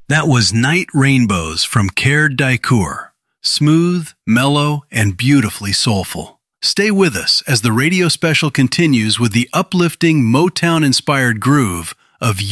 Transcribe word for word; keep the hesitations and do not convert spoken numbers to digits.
That was Night Rainbows from Care Daikur. Smooth, mellow, and beautifully soulful. Stay with us as the radio special continues with the uplifting Motown-inspired groove of